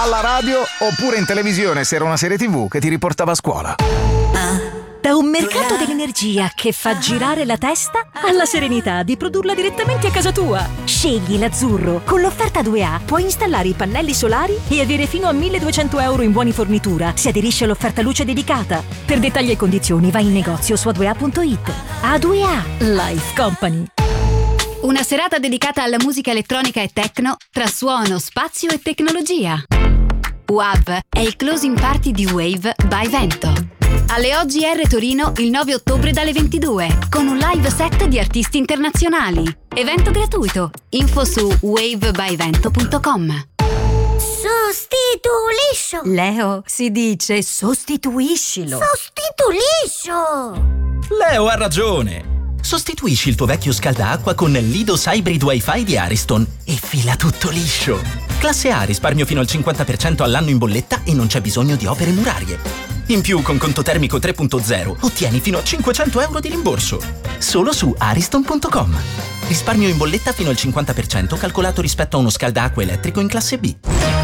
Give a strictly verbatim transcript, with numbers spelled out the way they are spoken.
alla radio oppure in televisione se era una serie tivù che ti riportava a scuola. Da un mercato dell'energia che fa girare la testa alla serenità di produrla direttamente a casa tua. Scegli l'azzurro. Con l'offerta due A puoi installare i pannelli solari e avere fino a milleduecento euro in buoni fornitura se aderisci all'offerta luce dedicata. Per dettagli e condizioni vai in negozio su a due a punto it. A due A Life Company. Una serata dedicata alla musica elettronica e techno tra suono, spazio e tecnologia. W A V è il closing party di Wave by Vento. Alle O G R Torino il nove ottobre dalle ventidue, con un live set di artisti internazionali. Evento gratuito. Info su wave by vento punto com. Sostituiscio! Leo, si dice sostituiscilo. Sostituiscio! Leo ha ragione! Sostituisci il tuo vecchio scaldaacqua con l'Idos Hybrid Wi-Fi di Ariston e fila tutto liscio. Classe A, risparmio fino al cinquanta per cento all'anno in bolletta e non c'è bisogno di opere murarie. In più, con conto termico tre punto zero, ottieni fino a cinquecento euro di rimborso. Solo su ariston punto com. Risparmio in bolletta fino al cinquanta per cento calcolato rispetto a uno scaldaacqua elettrico in classe B.